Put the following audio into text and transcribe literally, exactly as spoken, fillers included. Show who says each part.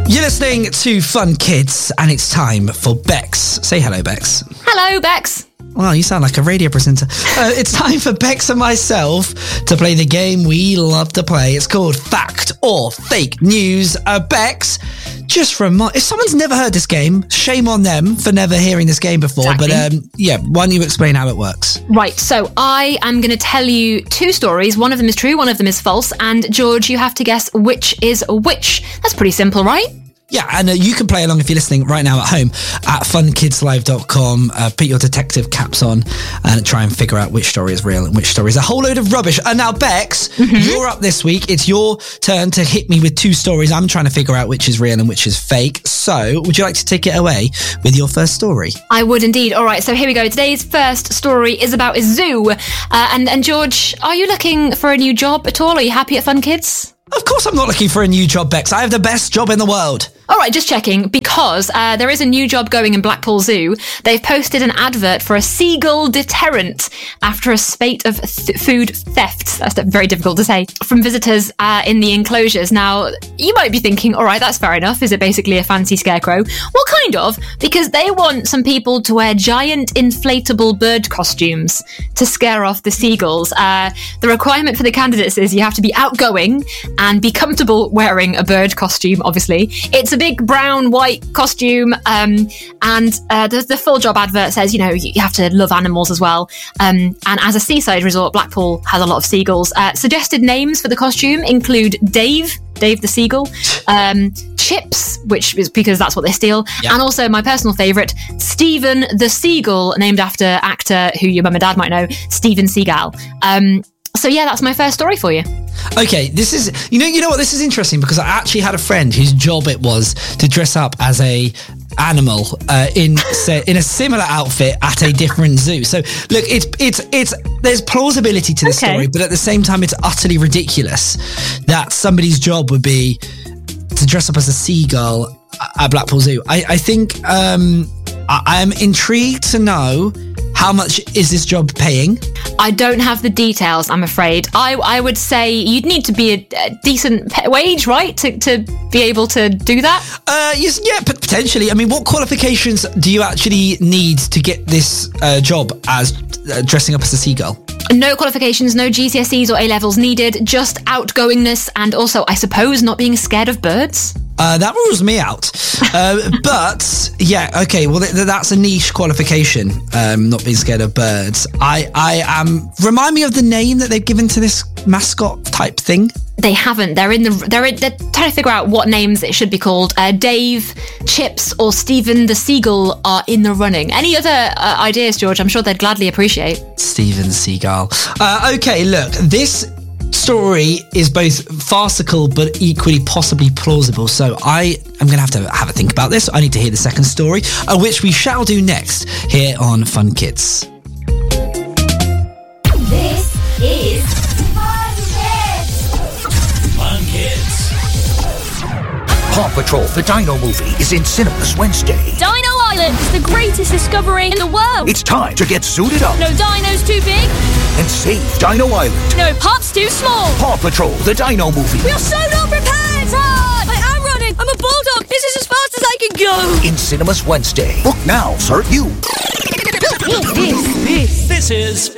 Speaker 1: You're listening to Fun Kids, and it's time for Bex. Say hello, Bex.
Speaker 2: Hello, Bex.
Speaker 1: Wow, you sound like a radio presenter. Uh, it's time for Bex and myself to play the game we love to play. It's called Fact or Fake News. Uh, Bex, just remind... If someone's never heard this game, shame on them for never hearing this game before.
Speaker 2: Exactly.
Speaker 1: But um, yeah, why don't you explain how it works?
Speaker 2: Right, so I am going to tell you two stories. One of them is true, one of them is false. And George, you have to guess which is which. That's pretty simple, right?
Speaker 1: Yeah, and uh, you can play along if you're listening right now at home at fun kids live dot com. Uh, put your detective caps on and try and figure out which story is real and which story is a whole load of rubbish. And now, Bex, mm-hmm. you're up this week. It's your turn to hit me with two stories. I'm trying to figure out which is real and which is fake. So, would you like to take it away with your first story?
Speaker 2: I would indeed. All right, so here we go. Today's first story is about a zoo. Uh, and, and George, are you looking for a new job at all? Are you happy at Fun Kids?
Speaker 1: Of course I'm not looking for a new job, Bex. I have the best job in the world.
Speaker 2: All right, just checking, because uh, there is a new job going in Blackpool Zoo. They've posted an advert for a seagull deterrent after a spate of th- food thefts, that's very difficult to say, from visitors uh, in the enclosures. Now, you might be thinking, all right, that's fair enough. Is it basically a fancy scarecrow? Well, kind of, because they want some people to wear giant inflatable bird costumes to scare off the seagulls. Uh, the requirement for the candidates is you have to be outgoing and be comfortable wearing a bird costume, obviously. It's a big brown, white costume, um, and uh, the, the full job advert says, you know, you have to love animals as well. Um, and as a seaside resort, Blackpool has a lot of seagulls. Uh, suggested names for the costume include Dave, Dave the Seagull, um, Chips, which is because that's what they steal, yep. And also my personal favourite, Stephen the Seagull, named after actor who your mum and dad might know, Steven Seagal. Um, so yeah, that's my first story for you.
Speaker 1: Okay, this is, you know, you know what, this is interesting because I actually had a friend whose job it was to dress up as a animal uh, in say, in a similar outfit at a different zoo. So look, it's it's it's there's plausibility to this okay. story, but at the same time, it's utterly ridiculous that somebody's job would be to dress up as a seagull at Blackpool Zoo. I, I think um, I, I am intrigued to know. How much is this job paying?
Speaker 2: I don't have the details, I'm afraid. I I would say you'd need to be a, a decent wage, right, to, to be able to do that?
Speaker 1: Uh, yes, yeah, potentially. I mean, what qualifications do you actually need to get this uh, job as uh, dressing up as a seagull?
Speaker 2: No qualifications, no G C S Es or A-levels needed, just outgoingness and also, I suppose, not being scared of birds.
Speaker 1: Uh, that rules me out. Uh, but, yeah, okay, well, th- that's a niche qualification, um, not being scared of birds. I, I am... Remind me of the name that they've given to this mascot type thing.
Speaker 2: They haven't. They're in the. They're in, they're trying to figure out what names it should be called. Uh, Dave, Chips, or Stephen the Seagull are in the running. Any other uh, ideas, George? I'm sure they'd gladly appreciate.
Speaker 1: Stephen Seagull. Uh, okay, look, this story is both farcical but equally possibly plausible. So I am going to have to have a think about this. I need to hear the second story, uh, which we shall do next here on Fun Kids.
Speaker 3: This is
Speaker 4: Paw Patrol, the Dino movie, is in cinemas Wednesday.
Speaker 5: Dino Island is the greatest discovery in the world.
Speaker 4: It's time to get suited up.
Speaker 5: No dino's too big.
Speaker 4: And save Dino Island.
Speaker 5: No pup's too small.
Speaker 4: Paw Patrol, the Dino movie.
Speaker 5: We are so not prepared. Run! I am running. I'm a bulldog. This is as fast as I can go.
Speaker 4: In cinemas Wednesday. Book now, sir. You.
Speaker 6: This, this, this is